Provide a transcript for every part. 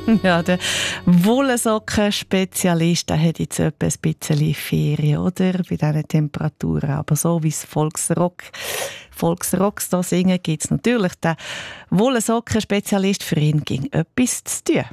Ja, der Wollensocken-Spezialist, der hat jetzt etwa ein bisschen Ferien, oder? Bei diesen Temperaturen. Aber so wie es Volksrocks da singen, gibt es natürlich den Wollensocken-Spezialist. Für ihn ging etwas zu tun.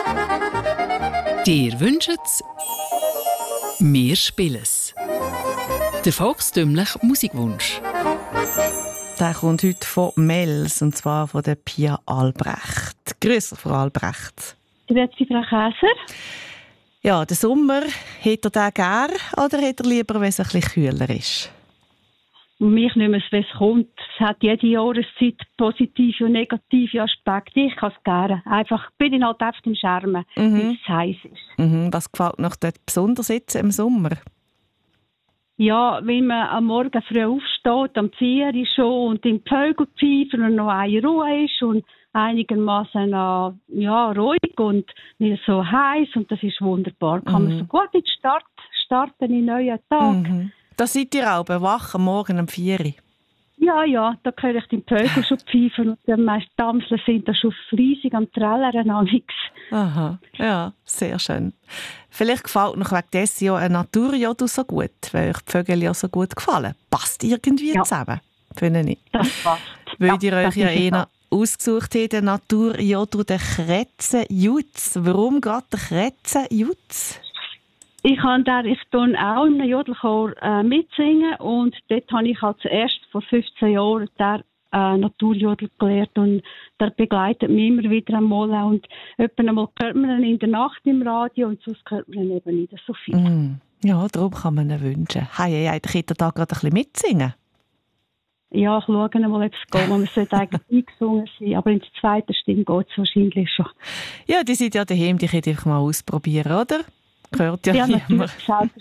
Dir wünschet's, wir spielen's. Der volkstümliche Musikwunsch. Der kommt heute von Mels, und zwar von der Pia Albrecht. Grüß, Frau Albrecht. Grüezi, Frau Käser. Ja, den Sommer, hat er den gern oder hat er lieber, wenn es ein bisschen kühler ist? Mich nicht mehr, wenn es kommt. Es hat jede Jahreszeit positive und negative Aspekte. Ich kann es gerne. Bin ich halt einfach im Schermen, bis es heiß ist. Was gefällt noch dort besonders jetzt im Sommer? Ja, wenn man am Morgen früh aufsteht, am 4 Uhr schon und im Vögel pfeifen und noch eine Ruhe ist und einigermaßen ruhig und nicht so heiß und das ist wunderbar. Kann man so gut in den starten in den neuen Tag. Da seid ihr auch wach am Morgen um 4 Uhr? Ja, da höre ich die Vögel schon pfeifen und die meisten Damseln sind da schon fleissig am Trällern an nichts. Aha, ja, sehr schön. Vielleicht gefällt noch wegen dessen ja ein Naturjodel so gut, weil euch die Vögel ja so gut gefallen. Passt irgendwie zusammen, finde ich. Das passt. Weil ihr euch ja eher ausgesucht habt, den Naturjodel, den Kretzenjutz. Warum geht der Kretzenjutz? Ich tue auch in einem Jodelchor mitsingen und dort habe ich halt zuerst vor 15 Jahren der Naturjodel gelernt und der begleitet mich immer wieder einmal und etwa einmal hört man ihn in der Nacht im Radio und sonst hört man ihn eben nicht so viel. Ja, darum kann man ihn wünschen. Hey, da könnt ihr da gerade ein bisschen mitsingen? Ja, ich schaue mal, ob es geht. Man sollte eigentlich eingesungen sein, aber in der zweiten Stimme geht es wahrscheinlich schon. Ja, die sind ja daheim, die könnt ihr einfach mal ausprobieren, oder? Gehört ja niemand.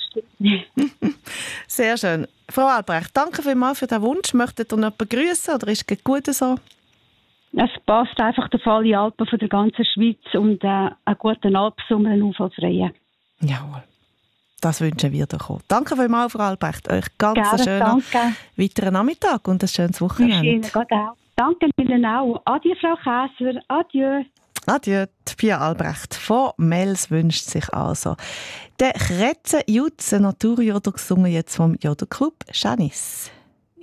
Sehr schön. Frau Albrecht, danke vielmals für den Wunsch. Möchtet ihr noch jemanden grüssen oder ist es gut so? Es passt einfach auf alle Alpen von der ganzen Schweiz und einen guten Alpsommer, einen unfallfreien. Jawohl. Das wünschen wir doch auch. Danke vielmals, Frau Albrecht. Euch ganz einen schönen weiteren Nachmittag und ein schönes Wochenende. Danke Ihnen auch. Adieu, Frau Käser. Adieu. Adieu, Pia Albrecht von Mels wünscht sich also der Kretzenjutz, ein Naturjodel, gesungen jetzt vom Jodelclub Janice.